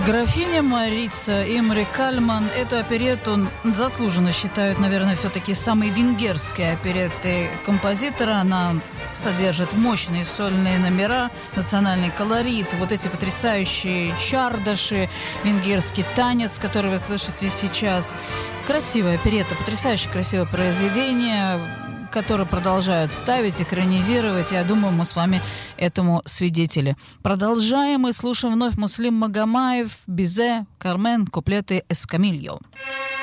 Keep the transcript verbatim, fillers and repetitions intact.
Графиня Марица, Имре Кальман. Эту оперетту заслуженно считают, наверное, все-таки самой венгерской опереттой композитора. Она содержит мощные сольные номера, национальный колорит, вот эти потрясающие чардаши, венгерский танец, который вы слышите сейчас. Красивая оперетта, потрясающе красивое произведение, которые продолжают ставить, экранизировать. Я думаю, мы с вами этому свидетели. Продолжаем и слушаем вновь Муслим Магомаев, Бизе, Кармен, куплеты Эскамильо.